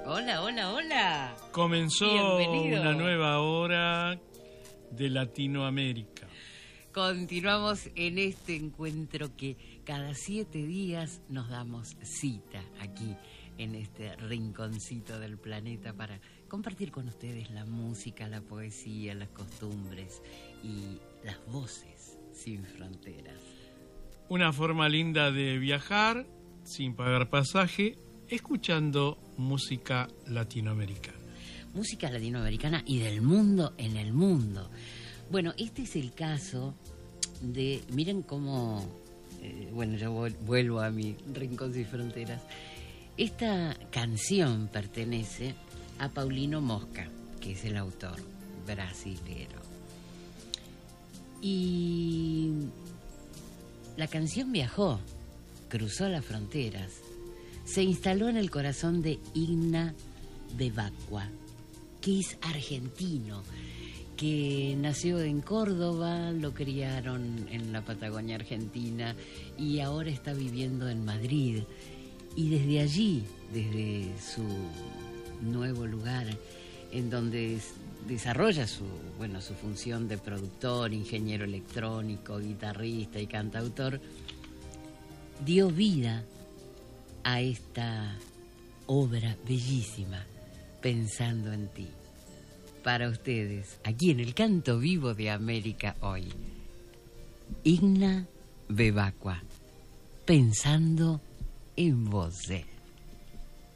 Hola, hola, hola. Comenzó Bienvenido. una nueva hora de Latinoamérica. Continuamos en este encuentro que cada 7 días nos damos cita aquí en este rinconcito del planeta para compartir con ustedes la música, la poesía, las costumbres y las voces sin fronteras. Una forma linda de viajar sin pagar pasaje, escuchando música latinoamericana. Música latinoamericana y del mundo en el mundo. Bueno, este es el caso de... Miren cómo... yo vuelvo a mi Rincón Sin Fronteras. Esta canción pertenece a Paulino Mosca, que es el autor brasilero. Y la canción viajó, cruzó las fronteras, se instaló en el corazón de Igna Bevacqua, que es argentino, que nació en Córdoba, lo criaron en la Patagonia Argentina y ahora está viviendo en Madrid. Y desde allí, desde su nuevo lugar, en donde desarrolla su función de productor, ingeniero electrónico, guitarrista y cantautor, dio vida a esta obra bellísima, Pensando en ti. Para ustedes, aquí en el Canto Vivo de América hoy, Igna Bevacqua, Pensando en vos.